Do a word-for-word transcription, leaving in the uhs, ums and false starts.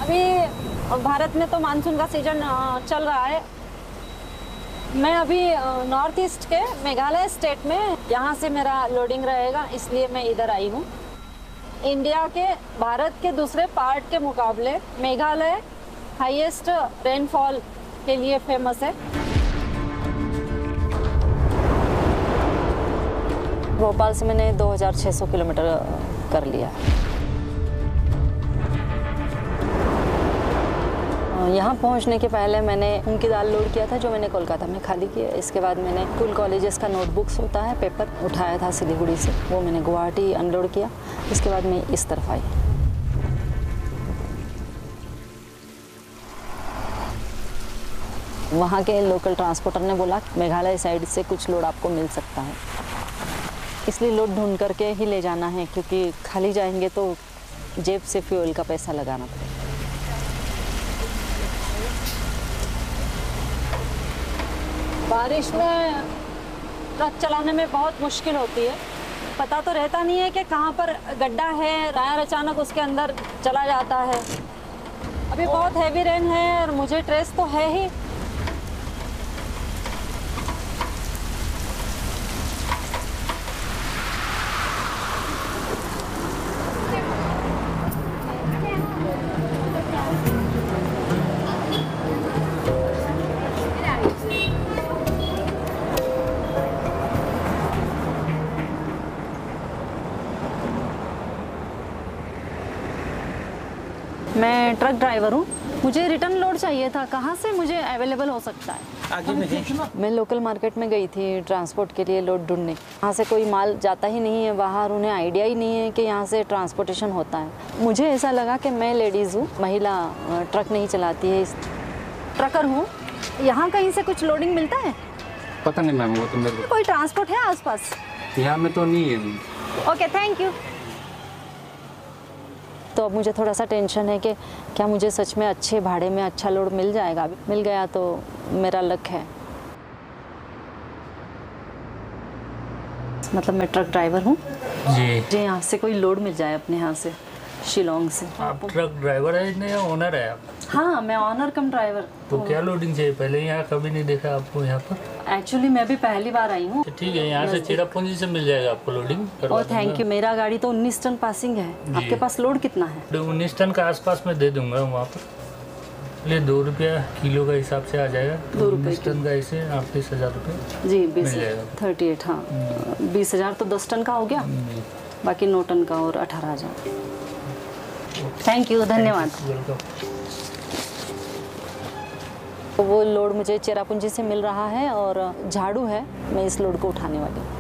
अभी भारत में तो मानसून का सीजन चल रहा है। मैं अभी नॉर्थ ईस्ट के मेघालय स्टेट में, यहाँ से मेरा लोडिंग रहेगा, इसलिए मैं इधर आई हूँ। इंडिया के, भारत के दूसरे पार्ट के मुकाबले मेघालय हाईएस्ट रेनफॉल के लिए फेमस है। भोपाल से मैंने दो हज़ार छह सौ किलोमीटर कर लिया। यहाँ पहुँचने के पहले मैंने मूंग की दाल लोड किया था, जो मैंने कोलकाता में खाली किया। इसके बाद मैंने स्कूल कॉलेजेस का नोटबुक्स होता है, पेपर उठाया था सिलीगुड़ी से, वो मैंने गुवाहाटी अनलोड किया। इसके बाद मैं इस तरफ आई। वहाँ के लोकल ट्रांसपोर्टर ने बोला मेघालय साइड से कुछ लोड आपको मिल सकता है, इसलिए लोड ढूंढ करके ही ले जाना है, क्योंकि खाली जाएंगे तो जेब से फ्यूल का पैसा लगाना पड़ेगा। बारिश में ट्रक चलाने में बहुत मुश्किल होती है। पता तो रहता नहीं है कि कहाँ पर गड्ढा है, टायर अचानक उसके अंदर चला जाता है। अभी बहुत हैवी रेन है और मुझे ट्रेस तो है ही। मैं ट्रक ड्राइवर हूँ, मुझे रिटर्न लोड चाहिए था। कहाँ से मुझे अवेलेबल हो सकता है? आगे में मैं लोकल मार्केट में गई थी ट्रांसपोर्ट के लिए लोड ढूंढने। यहाँ से कोई माल जाता ही नहीं है बाहर, उन्हें आइडिया ही नहीं है कि यहाँ से ट्रांसपोर्टेशन होता है। मुझे ऐसा लगा कि मैं लेडीज़ हूँ, महिला ट्रक नहीं चलाती है, ट्रकर हूँ। यहाँ कहीं से कुछ लोडिंग मिलता है? पता नहीं मैम, वो तो मेरे कोई ट्रांसपोर्ट है आसपास? यहाँ में तो नहीं है। Okay, thank you. तो अब मुझे थोड़ा सा टेंशन है कि क्या मुझे सच में अच्छे भाड़े में अच्छा लोड मिल जाएगा। मिल गया तो मेरा लक है। मतलब मैं ट्रक ड्राइवर हूँ जी जी। यहाँ से कोई लोड मिल जाए अपने यहाँ से, शिलोंग से। आप ट्रक ड्राइवर है या ओनर है आप? हाँ, मैं ऑनर कम ड्राइवर। तो क्या लोडिंग चाहिए? पहले यहाँ कभी नहीं देखा आपको यहाँ पर? एक्चुअली मैं भी पहली बार आई हूँ। ठीक है, यहाँ से चेरापूंजी से मिल जाएगा आपको लोडिंग। और थैंक यू। मेरा गाड़ी तो उन्नीस टन पासिंग है। आपके पास लोड कितना है? उन्नीस टन का आसपास में दे दूंगा वहाँ पर। ले दो रुपया किलो का हिसाब से आ जाएगा। दो रुपये उन्नीस टन का इसे अड़तीस हजार रुपये जी। बीस मिल जाएगा। थर्टी एट हाँ, बीस हजार तो दस टन का हो गया, बाकी नौ टन का और अठारह हजार। थैंक यू, धन्यवाद। वो लोड मुझे चेरापूंजी से मिल रहा है और झाड़ू है, मैं इस लोड को उठाने वाली हूँ।